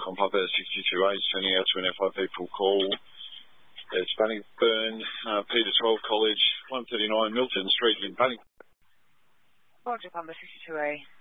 on Papa 62A, sending out to an FIP full call. It's Bannockburn, Peter 12 College, 139 Milton Street in Bannockburn. Roger, Papa 62A.